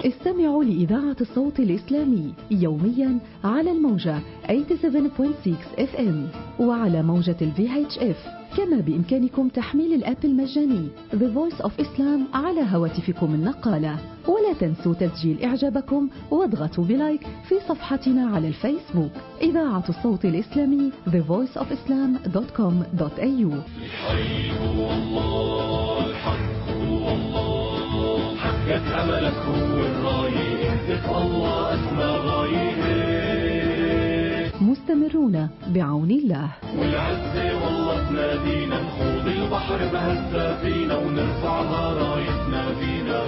استمعوا لإذاعة الصوت الإسلامي يوميا على الموجة 87.6 FM وعلى موجة VHF. كما بإمكانكم تحميل الآب المجاني The Voice of Islam على هواتفكم النقالة. ولا تنسوا تسجيل إعجابكم واضغطوا بلايك في صفحتنا على الفيسبوك إذاعة الصوت الإسلامي thevoiceofislam.com.au. الحي هو الله، الحق هو الله، حقك عملك هو الراية، اهدف الله أسمى غاية. مستمرون بعون الله. والعزة والله تنادينا، نخوض البحر بهزة فينا ونرفعها رايتنا فينا.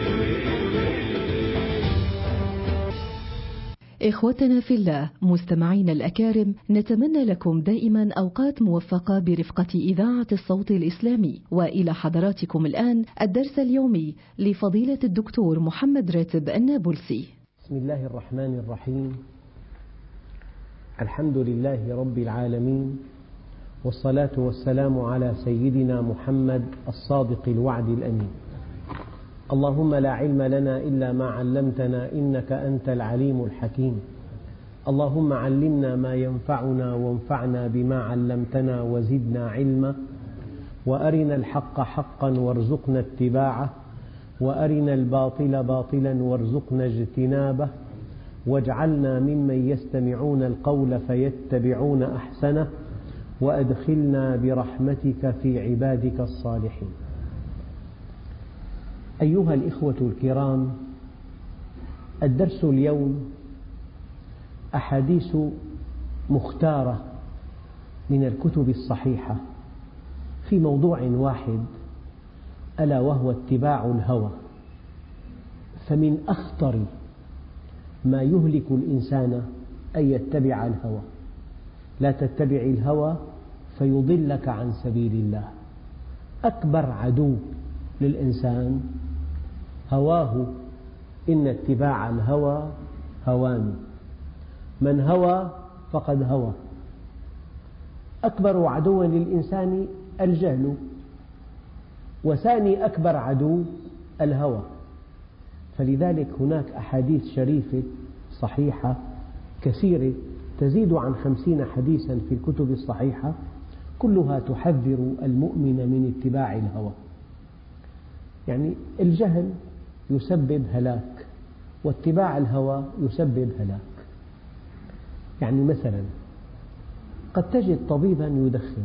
إخوتنا في الله، مستمعين الأكارم، نتمنى لكم دائما أوقات موفقة برفقة إذاعة الصوت الإسلامي. وإلى حضراتكم الآن الدرس اليومي لفضيلة الدكتور محمد راتب النابلسي. بسم الله الرحمن الرحيم. الحمد لله رب العالمين، والصلاة والسلام على سيدنا محمد الصادق الوعد الأمين. اللهم لا علم لنا إلا ما علمتنا إنك أنت العليم الحكيم. اللهم علمنا ما ينفعنا وانفعنا بما علمتنا وزدنا علما، وأرنا الحق حقا وارزقنا اتباعه، وأرنا الباطل باطلا وارزقنا اجتنابه، واجعلنا ممن يستمعون القول فيتبعون أحسنه، وأدخلنا برحمتك في عبادك الصالحين. أيها الإخوة الكرام، الدرس اليوم أحاديث مختارة من الكتب الصحيحة في موضوع واحد، ألا وهو اتباع الهوى. فمن أخطر ما يهلك الإنسان أن يتبع الهوى. لا تتبع الهوى فيضلك عن سبيل الله. أكبر عدو للإنسان هواه، إن اتباع الهوى هوان، من هوى فقد هوى. أكبر عدو للإنسان الجهل، وثاني أكبر عدو الهوى. فلذلك هناك أحاديث شريفة صحيحة كثيرة تزيد عن 50 حديثا في الكتب الصحيحة، كلها تحذر المؤمن من اتباع الهوى. يعني الجهل يسبب هلاك، واتباع الهوى يسبب هلاك. يعني مثلا قد تجد طبيبا يدخن،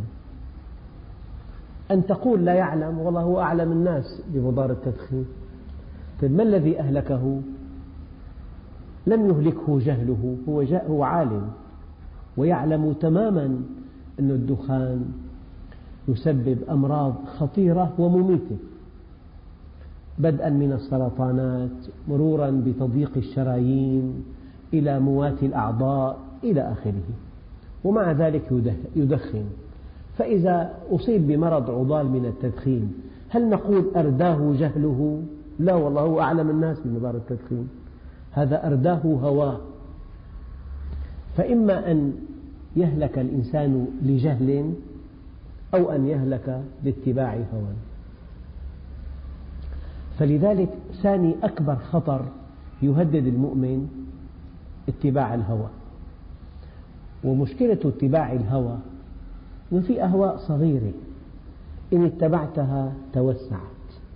أن تقول لا يعلم، والله هو أعلم الناس بمضار التدخين. طيب ما الذي أهلكه؟ لم يهلكه جهله، هو عالم ويعلم تماما أن الدخان يسبب أمراض خطيرة ومميتة، بدءا من السرطانات مرورا بتضييق الشرايين إلى موات الأعضاء إلى آخره، ومع ذلك يدخن. فإذا أصيب بمرض عضال من التدخين، هل نقول أرداه جهله؟ لا، والله هو أعلم الناس بمضار التدخين، هذا أرداه هواه. فإما أن يهلك الإنسان لجهل، أو أن يهلك لاتباع هوى. فلذلك ثاني أكبر خطر يهدد المؤمن اتباع الهوى. ومشكلة اتباع الهوى أنه في أهواء صغيرة إن اتبعتها توسعت.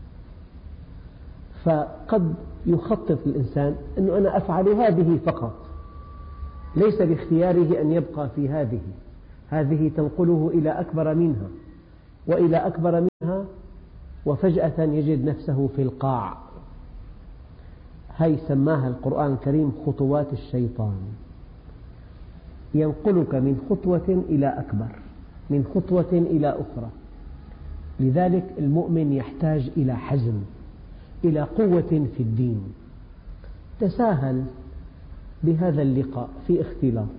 فقد يخطط الإنسان أنه أنا أفعل هذه فقط، ليس باختياره أن يبقى في هذه تنقله إلى أكبر منها وإلى أكبر منها، وفجأة يجد نفسه في القاع. هاي سماها القرآن الكريم خطوات الشيطان، ينقلك من خطوة إلى أكبر، من خطوة إلى أخرى. لذلك المؤمن يحتاج إلى حزم، إلى قوة في الدين. تساهل بهذا اللقاء في اختلاط.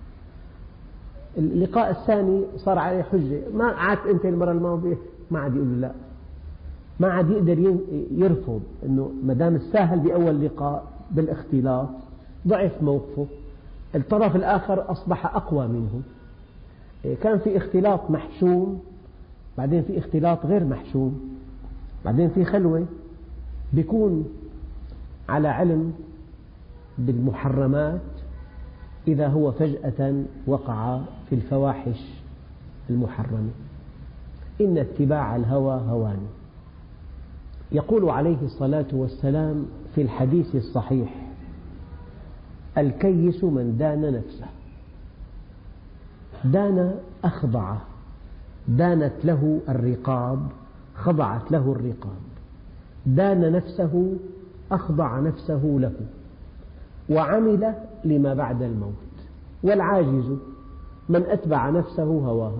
اللقاء الثاني صار عليه حجة، ما عادت أنت المرة الماضية، ما عاد يقول لا، ما عاد يقدر يرفض. أنه مدام الساهل بأول لقاء بالاختلاط ضعف موقفه، الطرف الآخر أصبح أقوى منه. كان في اختلاط محشوم، بعدين في اختلاط غير محشوم، بعدين في خلوة. بيكون على علم بالمحرمات إذا هو فجأة وقع في الفواحش المحرمة. إن اتباع الهوى هوان. يقول عليه الصلاة والسلام في الحديث الصحيح: الكيس من دان نفسه. دان أخضع، دانت له الرقاب، خضعت له الرقاب. دان نفسه، أخضع نفسه له، وعمل لما بعد الموت. والعاجز من أتبع نفسه هواها.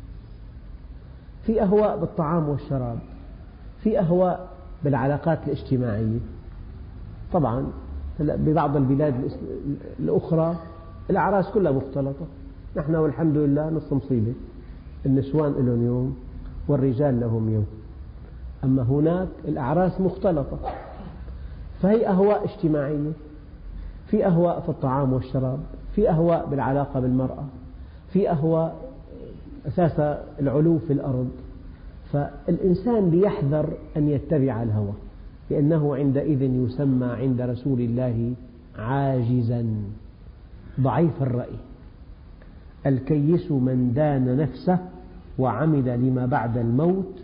في أهواء بالطعام والشراب، في أهواء بالعلاقات الاجتماعية. طبعا ببعض البلاد الأخرى الأعراس كلها مختلطة، نحن والحمد لله نص مصيبة، النسوان لهم يوم والرجال لهم يوم، أما هناك الأعراس مختلطة. فهي أهواء اجتماعية، في أهواء في الطعام والشراب، في أهواء بالعلاقة بالمرأة، في أهواء أساس العلو في الأرض. فالإنسان ليحذر أن يتبع الهوى، لأنه عندئذ يسمى عند رسول الله عاجزا ضعيف الرأي. الكيس من دان نفسه وعمل لما بعد الموت،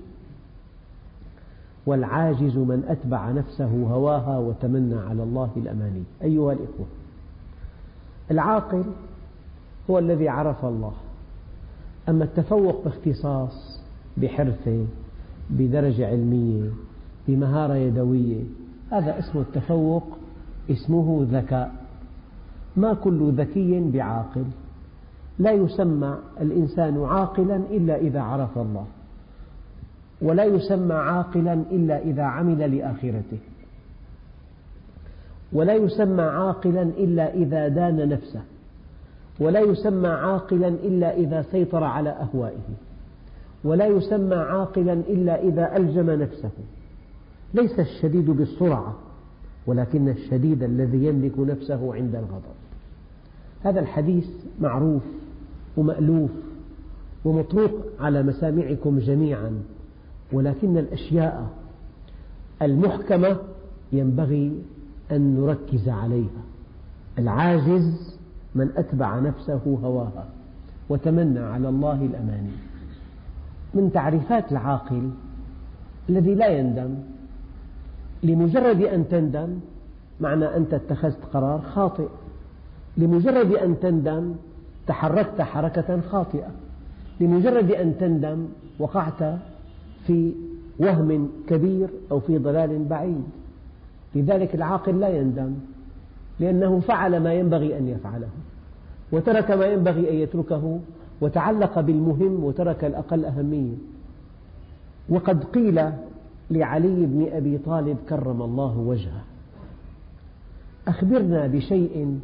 والعاجز من أتبع نفسه هواها وتمنى على الله الأماني. أيها الإخوة، العاقل هو الذي عرف الله. أما التفوق باختصاص، بحرفة، بدرجة علمية، بمهارة يدوية، هذا اسمه التفوق، اسمه ذكاء. ما كل ذكي بعاقل. لا يسمى الإنسان عاقلا إلا إذا عرف الله، ولا يسمى عاقلا إلا إذا عمل لآخرته، ولا يسمى عاقلا إلا إذا دان نفسه، ولا يسمى عاقلا إلا إذا سيطر على أهوائه، ولا يسمى عاقلا إلا إذا ألجم نفسه. ليس الشديد بالسرعة، ولكن الشديد الذي يملك نفسه عند الغضب. هذا الحديث معروف ومألوف ومطروق على مسامعكم جميعا، ولكن الأشياء المحكمة ينبغي أن نركز عليها. العاجز من أتبع نفسه هواها وتمنى على الله الأماني. من تعريفات العاقل الذي لا يندم. لمجرد أن تندم معنى أنت اتخذت قرار خاطئ، لمجرد أن تندم تحركت حركة خاطئة، لمجرد أن تندم وقعت في وهم كبير أو في ضلال بعيد. لذلك العاقل لا يندم، لأنه فعل ما ينبغي أن يفعله، وترك ما ينبغي أن يتركه، وتعلق بالمهم وترك الأقل أهمية. وقد قيل لعلي بن أبي طالب كرم الله وجهه: أخبرنا بشيء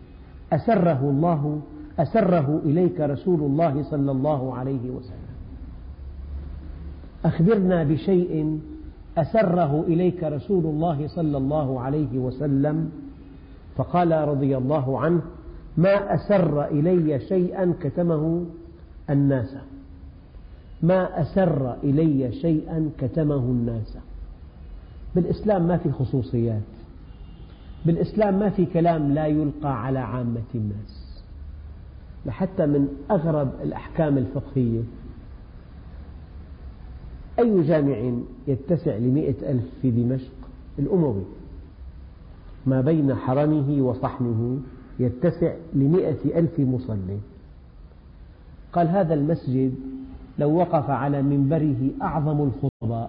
أسره إليك رسول الله صلى الله عليه وسلم. أخبرنا بشيء أسره إليك رسول الله صلى الله عليه وسلم. فقال رضي الله عنه: ما أسر إلي شيئا كتمه الناس، ما أسر إلي شيئا كتمه الناس. بالإسلام ما في خصوصيات، بالإسلام ما في كلام لا يلقى على عامة الناس. حتى من أغرب الأحكام الفقهية، أي جامع يتسع ل100,000 في دمشق؟ الأموي، ما بين حرمه وصحنه يتسع ل100,000 مصلٍ. قال: هذا المسجد لو وقف على منبره أعظم الخطباء،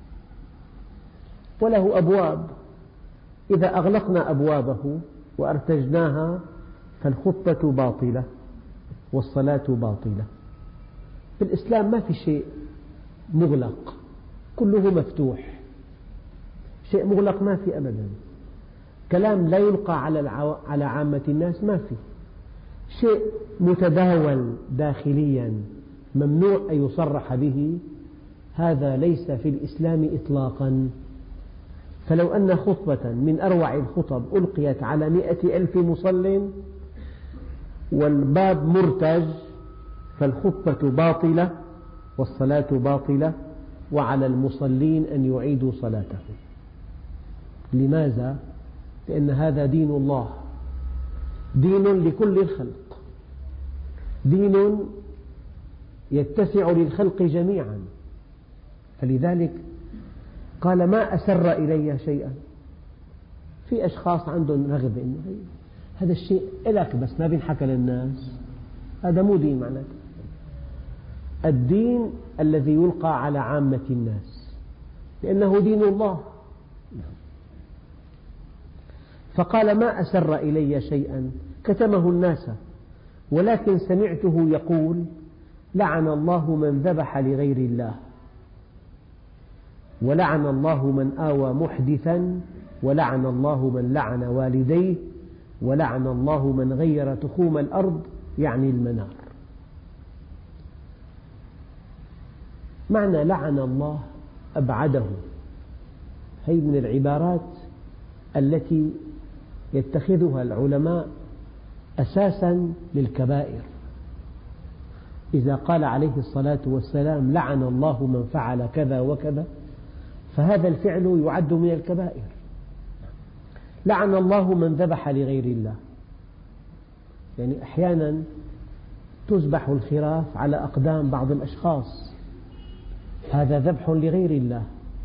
وله أبواب، إذا أغلقنا أبوابه وأرتجناها فالخطبة باطلة والصلاة باطلة. في الإسلام ما في شيء مغلق، كله مفتوح. شيء مغلق ما في أبدا. كلام لا يلقى على عامة الناس ما في. شيء متداول داخليا ممنوع أن يصرح به، هذا ليس في الإسلام إطلاقا. فلو أن خطبة من أروع الخطب ألقيت على 100,000 مصل والباب مرتج فالخطبة باطلة والصلاة باطلة، وعلى المصلين أن يعيدوا صلاتهم. لماذا؟ لأن هذا دين الله، دين لكل الخلق، دين يتسع للخلق جميعا. فلذلك قال ما أسر إلي شيئا. في أشخاص عندهم رغبة إنه هذا الشيء إلك بس ما بينحكى للناس، هذا مو دين معناته. الدين الذي يلقى على عامة الناس، لأنه دين الله. فقال ما أسر إلي شيئا كتمه الناس، ولكن سمعته يقول لعن الله من ذبح لغير الله، ولعن الله من آوى محدثا، ولعن الله من لعن والديه، ولعن الله من غير تخوم الأرض يعني المنار. معنى لعن الله أبعده، هي من العبارات التي يتخذها العلماء أساسا للكبائر. إذا قال عليه الصلاة والسلام لعن الله من فعل كذا وكذا، فهذا الفعل يعد من الكبائر. لعن الله من ذبح لغير الله، يعني أحيانا تذبح الخراف على أقدام بعض الأشخاص، هذا ذبح لغير الله.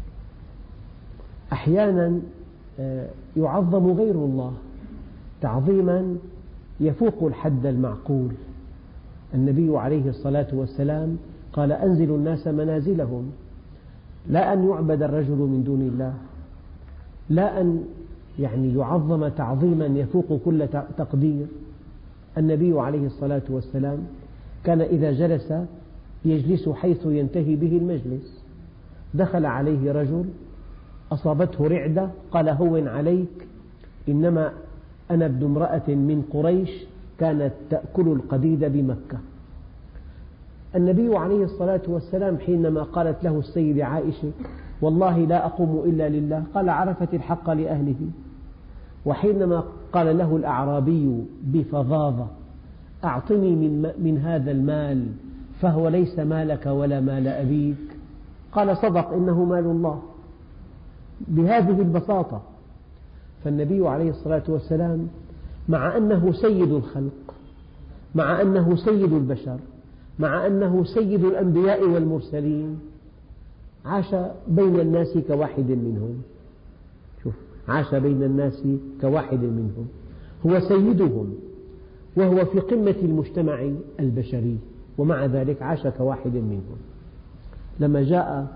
أحيانا يعظم غير الله تعظيما يفوق الحد المعقول. النبي عليه الصلاة والسلام قال أنزلوا الناس منازلهم، لا أن يعبد الرجل من دون الله، لا أن يعظم تعظيما يفوق كل تقدير. النبي عليه الصلاة والسلام كان إذا جلس يجلس حيث ينتهي به المجلس. دخل عليه رجل أصابته رعدة، قال هون عليك، إنما أنا ابن امرأة من قريش كانت تأكل القديد بمكة. النبي عليه الصلاة والسلام حينما قالت له السيدة عائشة والله لا أقوم إلا لله، قال عرفت الحق لأهله. وحينما قال له الأعرابي بفظاظة أعطني من هذا المال فهو ليس مالك ولا مال أبيك، قال صدق إنه مال الله، بهذه البساطة. فالنبي عليه الصلاة والسلام مع أنه سيد الخلق، مع أنه سيد البشر، مع أنه سيد الأنبياء والمرسلين، عاش بين الناس كواحد منهم. شوف، عاش بين الناس كواحد منهم، هو سيدهم وهو في قمة المجتمع البشري، ومع ذلك عاش كواحد منهم. لما جاء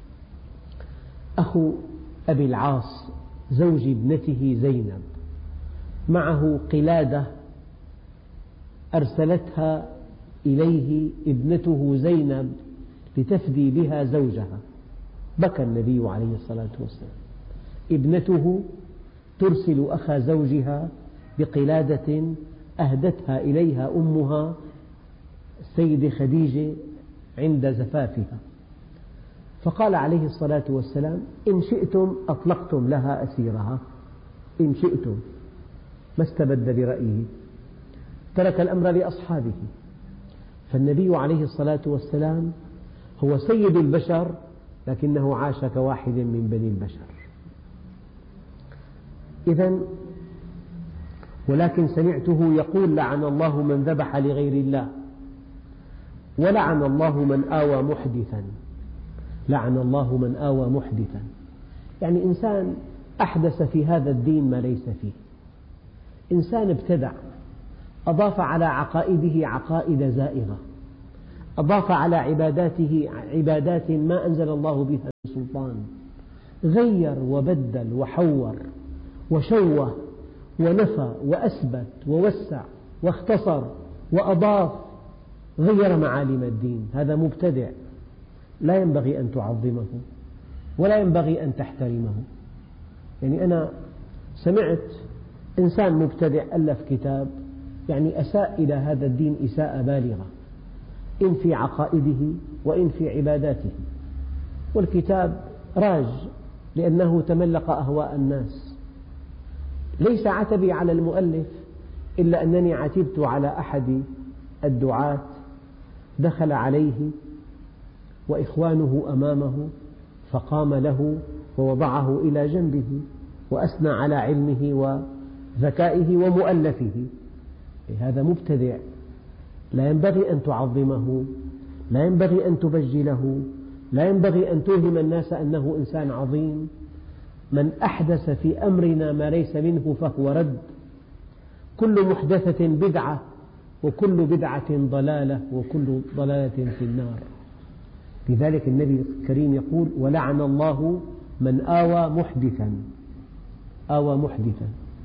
أخو أبي العاص زوج ابنته زينب معه قلادة أرسلتها إليه ابنته زينب لتفدي بها زوجها، بكى النبي عليه الصلاة والسلام. ابنته ترسل أخا زوجها بقلادة أهدتها إليها أمها السيدة خديجة عند زفافها، فقال عليه الصلاة والسلام إن شئتم أطلقتم لها أسيرها، إن شئتم، ما استبد برأيه، ترك الأمر لأصحابه. فالنبي عليه الصلاة والسلام هو سيد البشر، لكنه عاش كواحد من بني البشر. إذن ولكن سمعته يقول لعن الله من ذبح لغير الله، ولعن الله من آوى محدثا. لعن الله من آوى محدثا، يعني إنسان أحدث في هذا الدين ما ليس فيه، إنسان ابتدع، أضاف على عقائده عقائد زائغة، أضاف على عباداته عبادات ما أنزل الله بها من سلطان، غير وبدل وحور وشوه ونفى وأثبت ووسع واختصر وأضاف، غير معالم الدين. هذا مبتدع، لا ينبغي أن تعظمه ولا ينبغي أن تحترمه. يعني أنا سمعت إنسان مبتدع ألف كتاب أساء إلى هذا الدين إساءة بالغة، إن في عقائده وإن في عباداته، والكتاب راج لأنه تملق أهواء الناس. ليس عتبي على المؤلف إلا أنني عتبت على أحد الدعاة دخل عليه وإخوانه أمامه فقام له ووضعه إلى جنبه وأثنى على علمه وذكائه ومؤلفه. هذا مبتدع، لا ينبغي أن تعظمه، لا ينبغي أن تبجله، لا ينبغي أن توهم الناس أنه إنسان عظيم. من أحدث في أمرنا ما ليس منه فهو رد. كل محدثة بدعة، وكل بدعة ضلالة، وكل ضلالة في النار. لذلك النبي الكريم يقول: ولعن الله من آوى محدثا. آوى محدثا.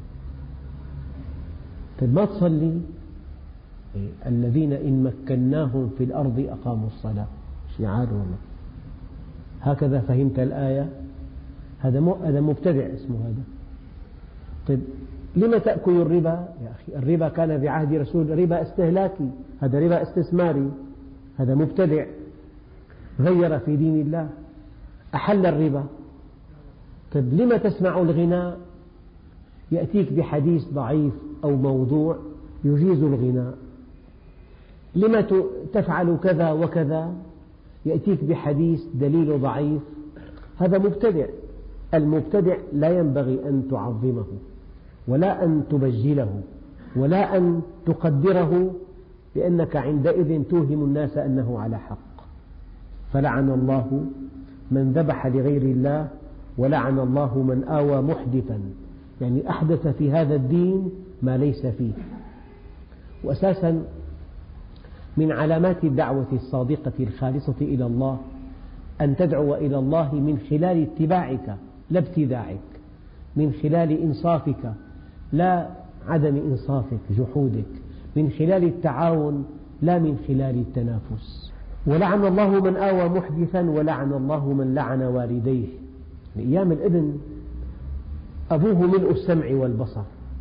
طيب ما تصلي؟ الذين إن مكناهم في الأرض أقاموا الصلاة. شعار والله. هكذا فهمت الآية؟ هذا مبتدع اسمه هذا. طيب لما تأكل الربا؟ يا أخي الربا كان في عهد رسول ربا استهلاكي، هذا ربا استثماري، هذا مبتدع غير في دين الله، أحل الربا. طيب لما تسمع الغناء؟ يأتيك بحديث ضعيف أو موضوع يجيز الغناء. لما تفعل كذا وكذا؟ يأتيك بحديث دليل ضعيف. هذا مبتدع. المبتدع لا ينبغي أن تعظمه، ولا أن تبجله، ولا أن تقدره، لأنك عندئذ توهم الناس أنه على حق. فلعن الله من ذبح لغير الله، ولعن الله من آوى محدثا، يعني أحدث في هذا الدين ما ليس فيه. وأساسا من علامات الدعوة الصادقة الخالصة إلى الله أن تدعو إلى الله من خلال اتباعك لا ابتداعك، من خلال إنصافك لا عدم إنصافك جحودك، من خلال التعاون لا من خلال التنافس. ولعن الله من آوى محدثا، ولعن الله من لعن والديه. أيام الابن أبوه ملء السمع والبصر،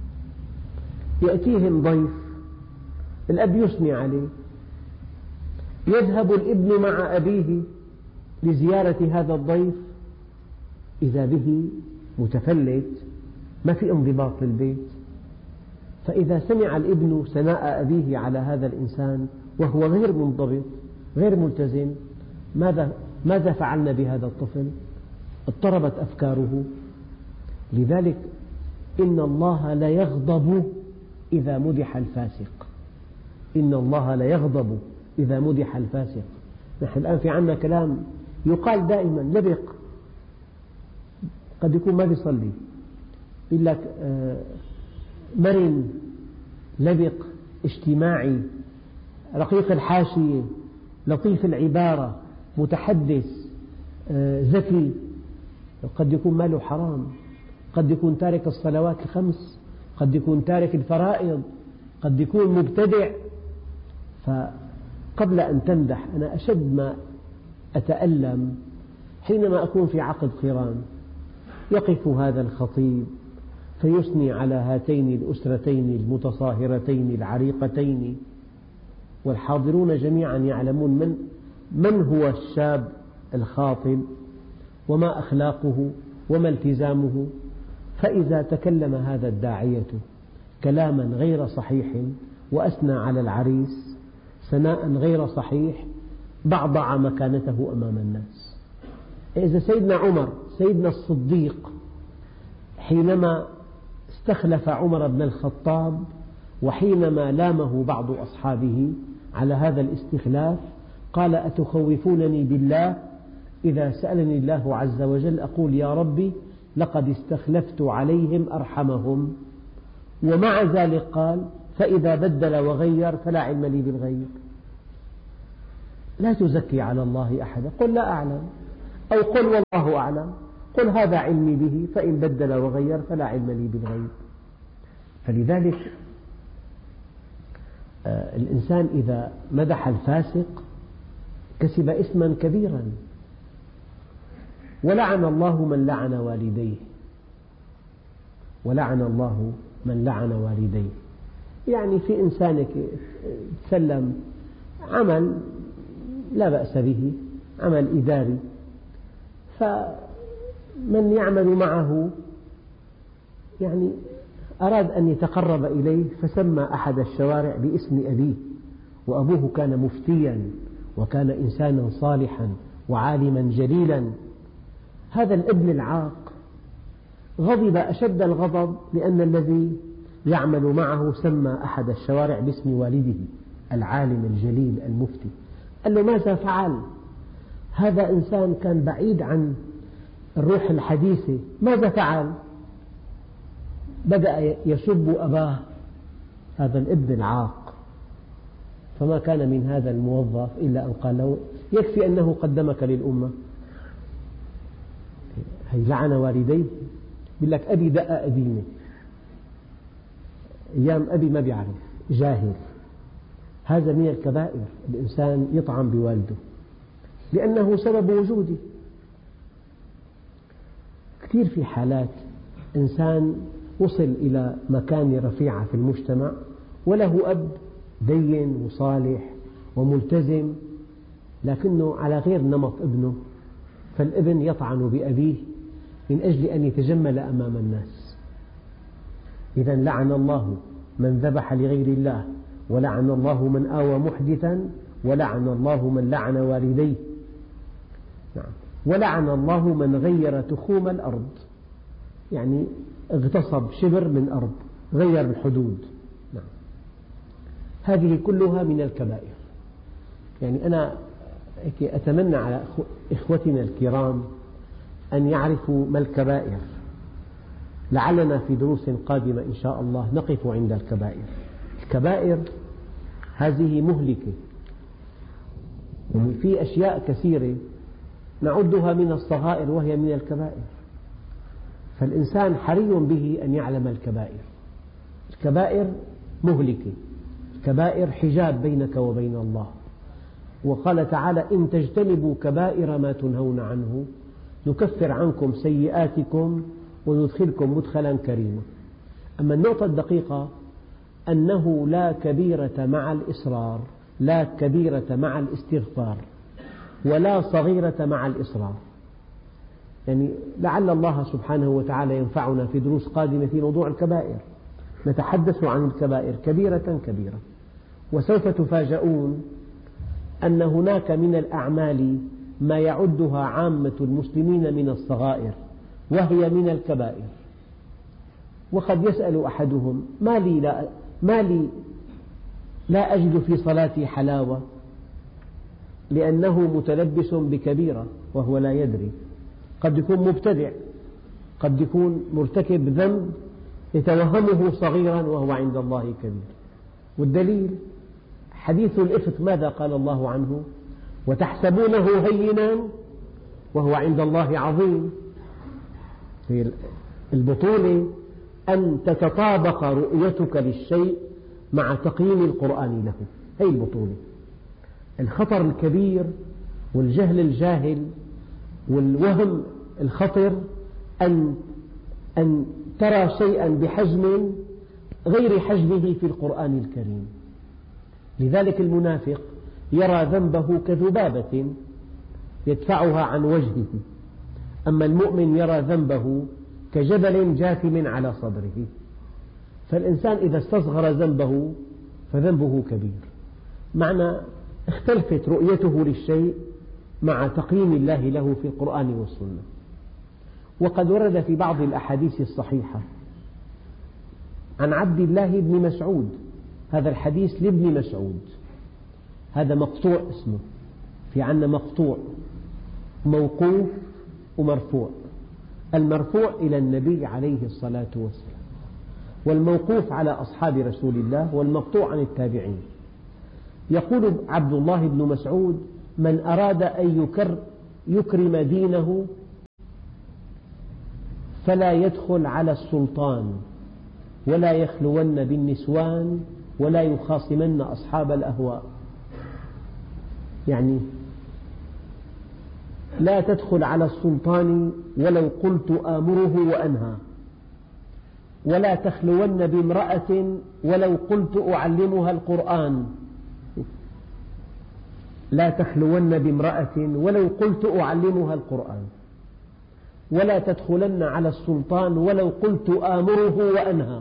يأتيهم ضيف، الأب يثني عليه، يذهب الابن مع أبيه لزيارة هذا الضيف، إذا به متفلت، ما في انضباط في البيت. فإذا سمع الابن ثناء أبيه على هذا الإنسان وهو غير منضبط غير ملتزم، ماذا فعلنا بهذا الطفل؟ اضطربت أفكاره. لذلك إن الله لا يغضب إذا مدح الفاسق. إن الله لا يغضب إذا مدح الفاسق. نحن الآن في عنا كلام يقال دائما: لبق. قد يكون ما بيصلي، يقول لك مرن، لبق، اجتماعي، رقيق الحاشية، لطيف العبارة، متحدث، ذكي. قد يكون ماله حرام، قد يكون تارك الصلوات الخمس، قد يكون تارك الفرائض، قد يكون مبتدع. فقبل أن تمدح، أنا أشد ما أتألم حينما أكون في عقد قران، يقف هذا الخطيب فيثني على هاتين الأسرتين المتصاهرتين العريقتين، والحاضرون جميعا يعلمون من هو الشاب الخاطب وما أخلاقه وما التزامه. فإذا تكلم هذا الداعية كلاما غير صحيح وأثنى على العريس ثناء غير صحيح، ضعضع مكانته أمام الناس. إذا سيدنا عمر، سيدنا الصديق، حينما استخلف عمر بن الخطاب، وحينما لامه بعض أصحابه على هذا الاستخلاف، قال: أتخوفونني بالله؟ إذا سألني الله عز وجل أقول: يا ربي لقد استخلفت عليهم أرحمهم. ومع ذلك قال: فإذا بدل وغير فلا علم لي بالغيب. لا تزكي على الله أحدا، قل لا أعلم، أو قل والله أعلم، قل هذا علمي به، فإن بدل وغير فلا علم لي بالغيب. فلذلك الإنسان إذا مدح الفاسق كسب إثما كبيرا. ولعن الله من لعن والديه. ولعن الله من لعن والديه، يعني في إنسانك تسلم عمل لا بأس به، عمل إداري، فمن يعمل معه يعني أراد أن يتقرب إليه فسمى أحد الشوارع باسم أبيه، وأبوه كان مفتيا وكان إنسانا صالحا وعالما جليلا. هذا الابن العاق غضب أشد الغضب لأن الذي يعمل معه سمى أحد الشوارع باسم والده العالم الجليل المفتي. قال له ماذا فعل؟ هذا إنسان كان بعيد عن الروح الحديثة، ماذا فعل؟ بدأ يسب أباه، هذا الابن العاق. فما كان من هذا الموظف إلا أن قال له يكفي أنه قدمك للأمة. هي لعن والديه، يقول لك أبي دق قديمة، أيام أبي ما بيعرف، جاهل. هذا من الكبائر، الإنسان يطعن بوالده لأنه سبب وجوده. كثير في حالات إنسان وصل إلى مكانة رفيعة في المجتمع وله أب دين وصالح وملتزم، لكنه على غير نمط ابنه، فالابن يطعن بأبيه من أجل أن يتجمل أمام الناس. إذا لعن الله من ذبح لغير الله، ولعن الله من آوى محدثا، ولعن الله من لعن والديه، ولعن الله من غير تخوم الأرض، يعني اغتصب شبر من أرض، غير الحدود. هذه كلها من الكبائر. يعني أنا أتمنى على إخوتنا الكرام أن يعرفوا ما الكبائر، لعلنا في دروس قادمة إن شاء الله نقف عند الكبائر. الكبائر هذه مهلكة، في أشياء كثيرة نعدها من الصغائر وهي من الكبائر، فالإنسان حري به أن يعلم الكبائر. الكبائر مهلكة، الكبائر حجاب بينك وبين الله. وقال تعالى إن تجتنبوا كبائر ما تنهون عنه نكفر عنكم سيئاتكم وندخلكم مدخلا كريما. أما النقطة الدقيقة أنه لا كبيرة مع الإصرار، لا كبيرة مع الاستغفار، ولا صغيرة مع الإصرار. يعني لعل الله سبحانه وتعالى ينفعنا في دروس قادمة في موضوع الكبائر، نتحدث عن الكبائر كبيرة كبيرة. وسوف تفاجؤون أن هناك من الأعمال ما يعدها عامة المسلمين من الصغائر وهي من الكبائر. وقد يسأل أحدهم ما لي لا أجد في صلاتي حلاوة، لأنه متلبس بكبيرة وهو لا يدري. قد يكون مبتدع، قد يكون مرتكب ذنب يتوهمه صغيرا وهو عند الله كبير. والدليل حديث الإفك، ماذا قال الله عنه؟ وتحسبونه هينا وهو عند الله عظيم. البطولة أن تتطابق رؤيتك للشيء مع تقييم القرآن له، هي البطولة. الخطر الكبير والجهل الجاهل والوهم الخطر أن ترى شيئا بحجم غير حجمه في القرآن الكريم. لذلك المنافق يرى ذنبه كذبابة يدفعها عن وجهه، أما المؤمن يرى ذنبه كجبل جاثم على صدره. فالإنسان إذا استصغر ذنبه فذنبه كبير، معنى اختلفت رؤيته للشيء مع تقييم الله له في القرآن والسنة. وقد ورد في بعض الأحاديث الصحيحة عن عبد الله بن مسعود، هذا الحديث لابن مسعود، هذا مقطوع اسمه، في عنا مقطوع موقوف ومرفوع. المرفوع إلى النبي عليه الصلاة والسلام، والموقوف على أصحاب رسول الله، والمقطوع عن التابعين. يقول عبد الله بن مسعود من أراد أن يكرم دينه فلا يدخل على السلطان ولا يخلون بالنسوان ولا يخاصمن أصحاب الأهواء. يعني لا تدخل على السلطان ولو قلت آمره وأنهى، ولا تخلون بامرأة ولو قلت أعلمها القرآن، لا تخلون بامرأة ولو قلت أعلمها القرآن، ولا تدخلن على السلطان ولو قلت آمره وأنهى.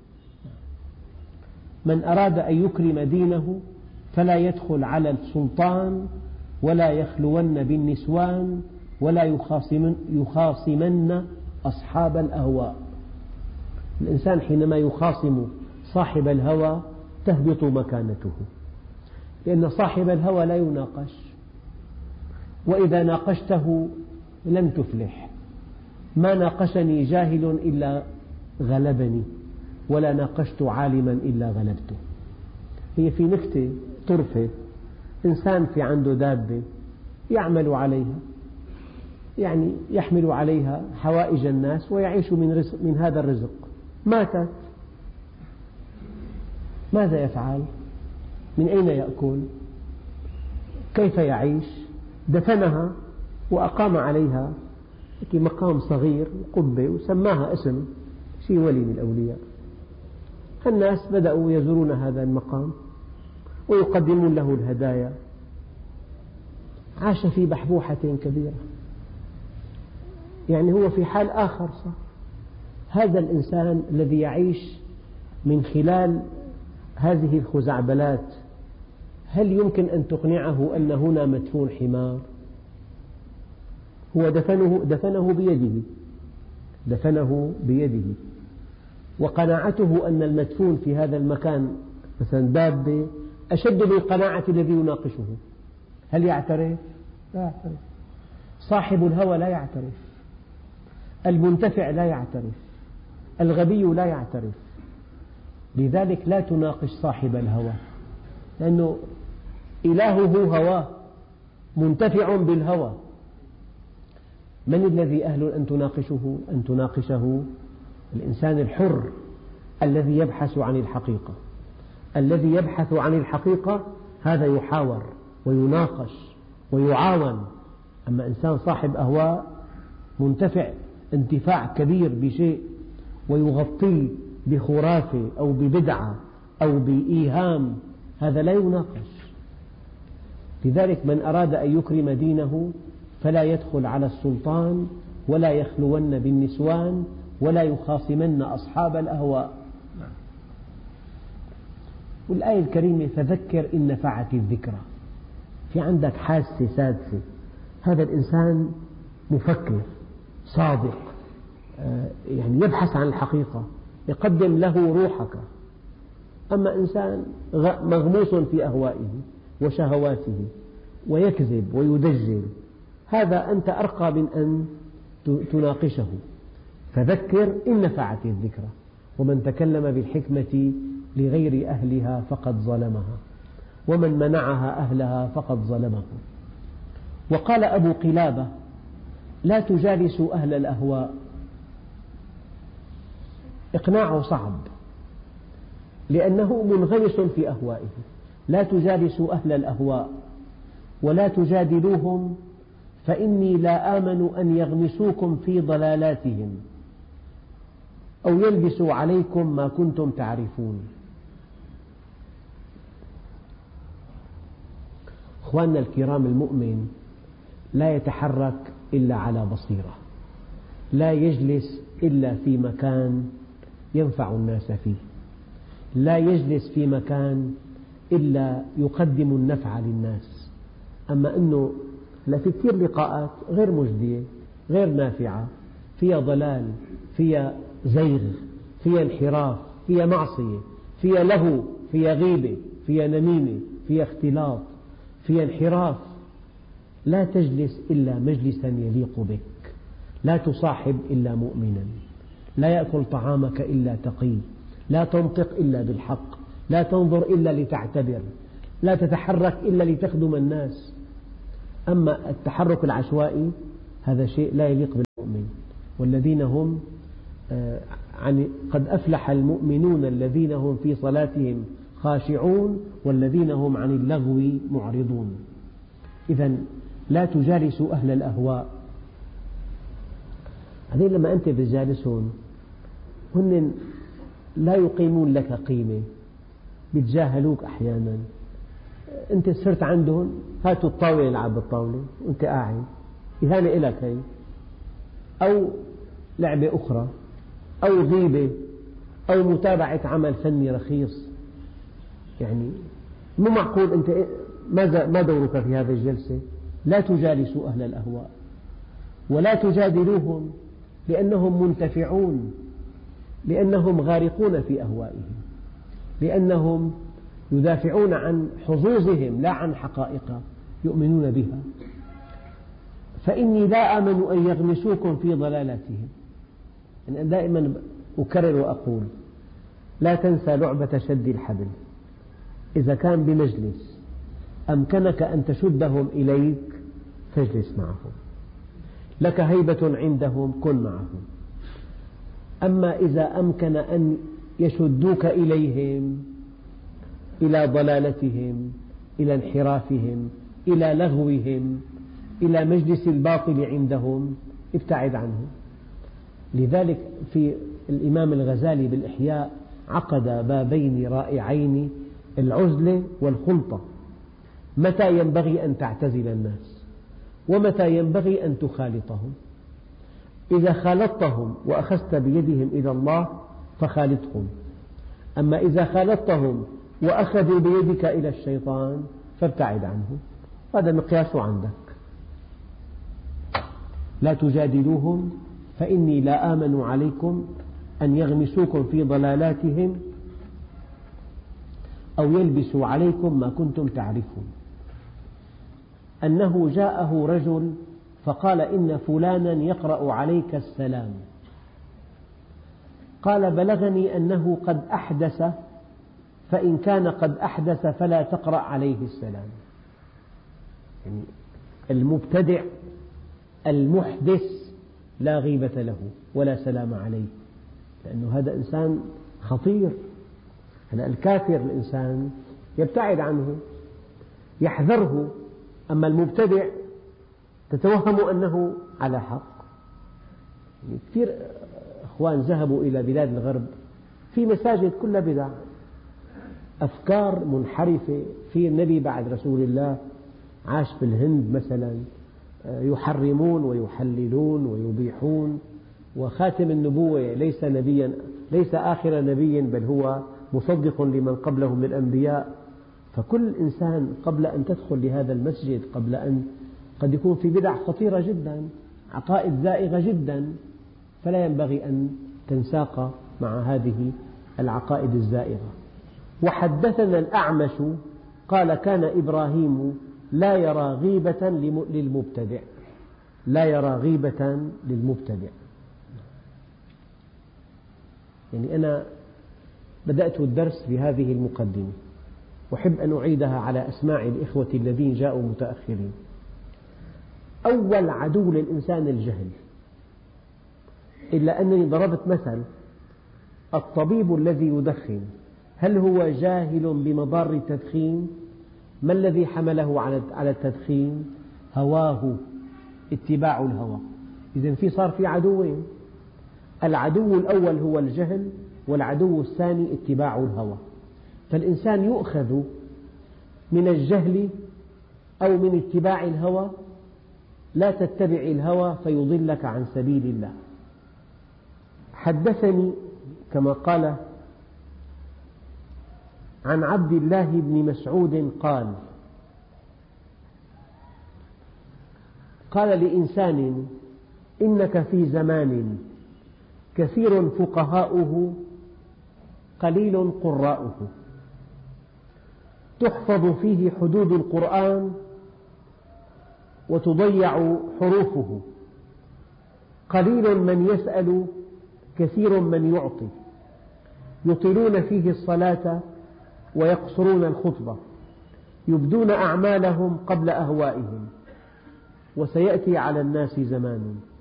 من أراد أن يكرم دينه فلا يدخل على السلطان ولا يخلون بالنسوان ولا يخاصمن أصحاب الأهواء. الإنسان حينما يخاصم صاحب الهوى تهبط مكانته، لأن صاحب الهوى لا يناقش، وإذا ناقشته لن تفلح. ما ناقشني جاهل إلا غلبني، ولا ناقشت عالما إلا غلبته. هي في نكتة طرفة، إنسان في عنده دابة يعمل عليها، يعني يحمل عليها حوائج الناس ويعيش من هذا الرزق. ماتت، ماذا يفعل؟ من أين يأكل؟ كيف يعيش؟ دفنها وأقام عليها في مقام صغير قبة وسماها اسم شيء ولي من الأولياء. الناس بدأوا يزورون هذا المقام ويقدمون له الهدايا. عاش في بحبوحة كبيرة، يعني هو في حال آخر صح. هذا الإنسان الذي يعيش من خلال هذه الخزعبلات، هل يمكن أن تقنعه أن هنا مدفون حمار؟ هو دفنه بيده، وقناعته أن المدفون في هذا المكان مثلا دابة أشد من قناعة الذي يناقشه. هل يعترف؟ لا يعترف. صاحب الهوى لا يعترف، المنتفع لا يعترف، الغبي لا يعترف. لذلك لا تناقش صاحب الهوى، لأنه إلهه هواه، منتفع بالهوى. من الذي أهل أن تناقشه؟ الإنسان الحر الذي يبحث عن الحقيقة. الذي يبحث عن الحقيقة هذا يحاور ويناقش ويعاون. أما إنسان صاحب أهواء منتفع انتفاع كبير بشيء ويغطيه بخرافة أو ببدعة أو بإيهام، هذا لا يناقش. لذلك من أراد أن يكرم دينه فلا يدخل على السلطان، ولا يخلون بالنسوان، ولا يخاصمن أصحاب الأهواء. والآية الكريمة فذكر إن نفعت الذكرى. في عندك حاسة سادسة، هذا الإنسان مفكر صادق، يعني يبحث عن الحقيقة، يقدم له روحك. أما إنسان مغموس في أهوائه وشهواته ويكذب ويدجل، هذا أنت أرقى من أن تناقشه. فذكر إن نفعت الذكرى، ومن تكلم بالحكمة لغير أهلها فقد ظلمها، ومن منعها أهلها فقد ظلمه. وقال أبو قلابة: لا تجالسوا أهل الأهواء. إقناعه صعب لأنه منغمس في أهوائه. لا تجالسوا أهل الأهواء ولا تجادلوهم، فإني لا آمن أن يغمسوكم في ضلالاتهم أو يلبسوا عليكم ما كنتم تعرفون. أخواننا الكرام، المؤمن لا يتحرك إلا على بصيرة، لا يجلس إلا في مكان ينفع الناس فيه، لا يجلس في مكان إلا يقدم النفع للناس. أما أنه في كثير لقاءات غير مجدية، غير نافعة، فيها ضلال، فيها زيغ، فيها انحراف، فيها معصية، فيها لهو، فيها غيبة، فيها نميمة، فيها اختلاط، فيها انحراف. لا تجلس إلا مجلسا يليق بك، لا تصاحب إلا مؤمنا، لا يأكل طعامك إلا تقي، لا تنطق إلا بالحق، لا تنظر إلا لتعتبر، لا تتحرك إلا لتخدم الناس. أما التحرك العشوائي هذا شيء لا يليق بالمؤمن. والذين هم قد أفلح المؤمنون الذين هم في صلاتهم خاشعون والذين هم عن اللغو معرضون. إذن لا تجالسوا أهل الأهواء. هذين لما أنت بتجالسهم هن لا يقيمون لك قيمة، بيتجاهلوك أحيانا. أنت صرت عندهم، هاتوا الطاولة نلعب بالطاولة وأنت قاعد، إهانة إلك هي، أو لعبة أخرى، أو غيبة، أو متابعة عمل فني رخيص. يعني مو معقول أنت ما دورك في هذه الجلسة. لا تجالسوا أهل الأهواء ولا تجادلوهم، لأنهم منتفعون، لأنهم غارقون في أهوائهم، لأنهم يدافعون عن حظوظهم لا عن حقائق يؤمنون بها. فإني لا آمن أن يغمسوكم في ضلالاتهم. أنا دائما أكرر وأقول لا تنسى لعبة شد الحبل. إذا كان بمجلس أمكنك أن تشدهم إليك فاجلس معهم، لك هيبة عندهم كن معهم. أما إذا أمكن أن يشدوك إليهم، إلى ضلالتهم، إلى انحرافهم، إلى لغوهم، إلى مجلس الباطل عندهم، ابتعد عنه. لذلك في الإمام الغزالي بالإحياء عقد بابين رائعين: العزلة والخلطة. متى ينبغي أن تعتزل الناس ومتى ينبغي أن تخالطهم. إذا خالطتهم وأخذت بيدهم إلى الله فخالطهم، أما إذا خالطتهم وأخذوا بيدك إلى الشيطان فابتعد عنه. هذا مقياس عندك. لا تجادلوهم فإني لا آمن عليكم أن يغمسوكم في ضلالاتهم أو يلبسوا عليكم ما كنتم تعرفون. أنه جاءه رجل فقال إن فلانا يقرأ عليك السلام، قال بلغني أنه قد أحدث، فإن كان قد أحدث فلا تقرأ عليه السلام. يعني المبتدع المحدث لا غيبة له ولا سلام عليه، لأنه هذا إنسان خطير. هذا الكافر الإنسان يبتعد عنه يحذره، أما المبتدع تتوهم أنه على حق. يعني كثير أخوان ذهبوا إلى بلاد الغرب في مساجد كلها بدع، أفكار منحرفة. في النبي بعد رسول الله عاش في الهند مثلا، يحرمون ويحللون ويبيحون، وخاتم النبوة ليس نبيا، ليس آخر نبي بل هو مصدق لمن قبله من الأنبياء. فكل إنسان قبل أن تدخل لهذا المسجد قد يكون في بدع خطيرة جدا، عقائد زائغة جدا، فلا ينبغي أن تنساق مع هذه العقائد الزائغة. وحدثنا الأعمش قال كان إبراهيم لا يرى غيبة للمبتدع، لا يرى غيبة للمبتدع. يعني أنا بدأت الدرس بهذه المقدمة، أحب أن أعيدها على أسماع الإخوة الذين جاءوا متأخرين. أول عدو للإنسان الجهل، إلا أنني ضربت مثل: الطبيب الذي يدخن هل هو جاهل بمضار التدخين؟ ما الذي حمله على التدخين؟ هواه، اتباع الهوى. إذن صار في عدوين: العدو الأول هو الجهل، والعدو الثاني اتباع الهوى. فالإنسان يؤخذ من الجهل أو من اتباع الهوى. لا تتبع الهوى فيضلك عن سبيل الله. حدثني كما قال عن عبد الله بن مسعود قال لإنسان: إنك في زمان كثير فقهاؤه قليل قراؤه، تحفظ فيه حدود القرآن وتضيع حروفه، قليل من يسأل كثير من يعطي، يطيلون فيه الصلاة ويقصرون الخطبة، يبدون أعمالهم قبل أهوائهم، وسيأتي على الناس زمان